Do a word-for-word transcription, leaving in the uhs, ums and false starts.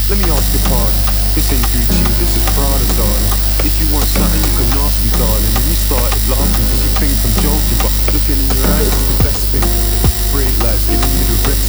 Let me ask your pardon. This ain't Gucci, this is Prada, darling. If you want something, you can